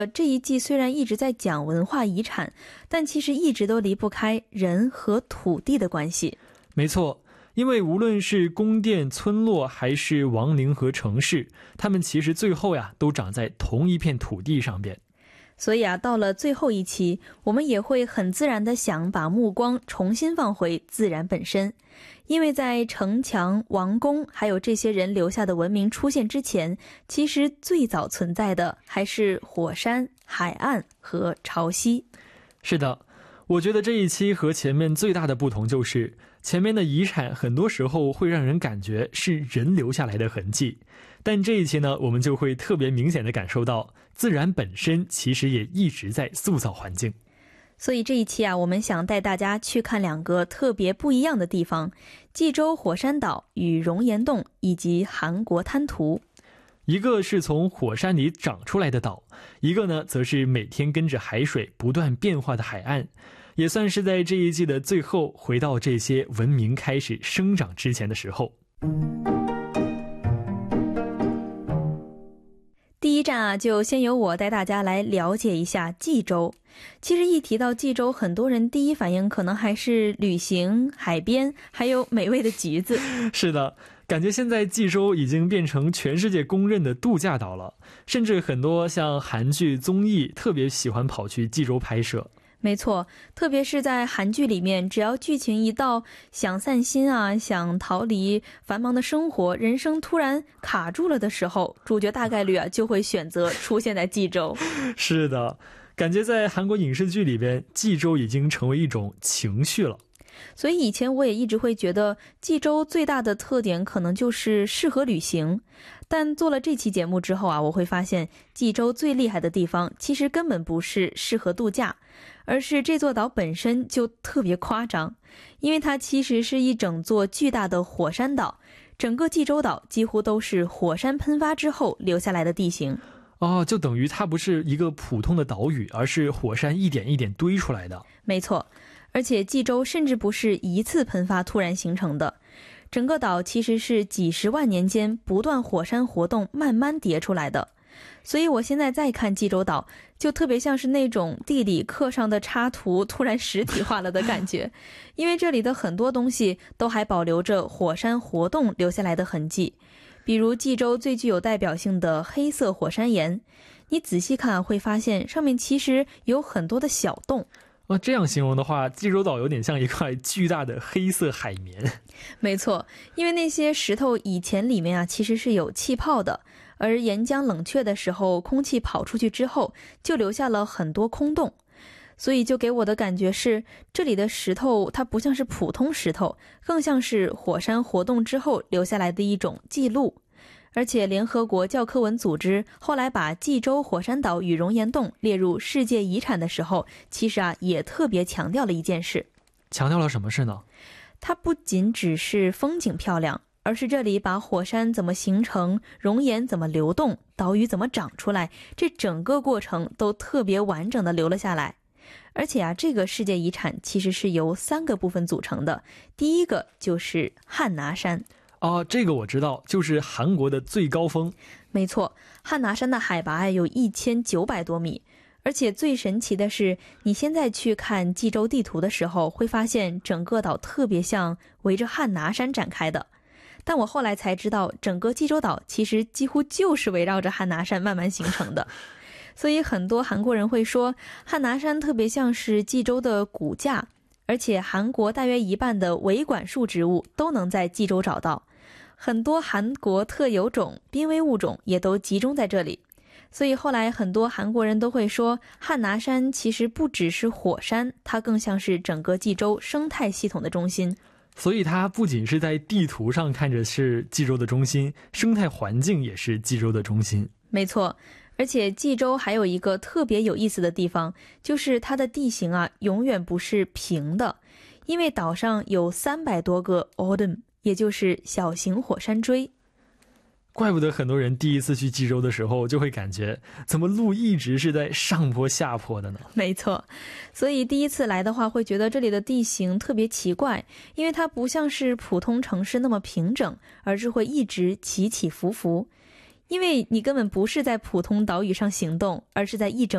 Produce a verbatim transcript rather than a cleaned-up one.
呃，这一季虽然一直在讲文化遗产，但其实一直都离不开人和土地的关系。 没错，因为无论是宫殿、村落还是王陵和城市，它们其实最后呀都长在同一片土地上边。 所以啊，到了最后一期，我们也会很自然地想把目光重新放回自然本身。因为在城墙、王宫还有这些人留下的文明出现之前，其实最早存在的还是火山、海岸和潮汐。 是的，我觉得这一期和前面最大的不同就是，前面的遗产很多时候会让人感觉是人留下来的痕迹，但这一期呢，我们就会特别明显地感受到，自然本身其实也一直在塑造环境。 所以这一期啊，我们想带大家去看两个特别不一样的地方：济州火山岛与熔岩洞，以及韩国滩涂。 一个是从火山里长出来的岛，一个呢，则是每天跟着海水不断变化的海岸，也算是在这一季的最后回到这些文明开始生长之前的时候。 第一站啊，就先由我带大家来了解一下济州。其实一提到济州，很多人第一反应可能还是旅行、海边，还有美味的橘子。 是的，感觉现在济州已经变成全世界公认的度假岛了，甚至很多像韩剧、综艺特别喜欢跑去济州拍摄。 没错，特别是在韩剧里面，只要剧情一到想散心啊，想逃离繁忙的生活，人生突然卡住了的时候，主角大概率啊就会选择出现在济州。 是的，感觉在韩国影视剧里边，济州已经成为一种情绪了。 所以以前我也一直会觉得济州最大的特点可能就是适合旅行，但做了这期节目之后啊，我会发现济州最厉害的地方其实根本不是适合度假，而是这座岛本身就特别夸张，因为它其实是一整座巨大的火山岛，整个济州岛几乎都是火山喷发之后留下来的地形。 哦，就等于它不是一个普通的岛屿，而是火山一点一点堆出来的。 没错，而且济州甚至不是一次喷发突然形成的，整个岛其实是几十万年间不断火山活动慢慢叠出来的。所以我现在再看济州岛，就特别像是那种地理课上的插图突然实体化了的感觉，因为这里的很多东西都还保留着火山活动留下来的痕迹，比如济州最具有代表性的黑色火山岩，你仔细看会发现上面其实有很多的小洞。 哦，这样形容的话，济州岛有点像一块巨大的黑色海绵。 没错，因为那些石头以前里面啊其实是有气泡的，而岩浆冷却的时候，空气跑出去之后，就留下了很多空洞。所以就给我的感觉是，这里的石头它不像是普通石头，更像是火山活动之后留下来的一种记录。而且联合国教科文组织后来把济州火山岛与熔岩洞列入世界遗产的时候，其实啊也特别强调了一件事。 强调了什么事呢？ 它不仅只是风景漂亮，而是这里把火山怎么形成、熔岩怎么流动、岛屿怎么长出来，这整个过程都特别完整的留了下来。而且啊，这个世界遗产其实是由三个部分组成的，第一个就是汉拿山。 哦，这个我知道，就是韩国的最高峰。 没错，汉拿山的海拔有一千九百多米，而且最神奇的是，你现在去看济州地图的时候，会发现整个岛特别像围着汉拿山展开的。但我后来才知道，整个济州岛其实几乎就是围绕着汉拿山慢慢形成的。所以很多韩国人会说，汉拿山特别像是济州的骨架，而且韩国大约一半的维管束植物都能在济州找到。很多韩国特有种、濒危物种也都集中在这里，所以后来很多韩国人都会说，汉拿山其实不只是火山，它更像是整个济州生态系统的中心。 所以它不仅是在地图上看着是济州的中心，生态环境也是济州的中心。 没错，而且济州还有一个特别有意思的地方，就是它的地形啊，永远不是平的，因为岛上有三百多个 odum，也就是小型火山锥。 怪不得很多人第一次去济州的时候就会感觉怎么路一直是在上坡下坡的呢？ 没错，所以第一次来的话会觉得这里的地形特别奇怪，因为它不像是普通城市那么平整，而是会一直起起伏伏，因为你根本不是在普通岛屿上行动，而是在一整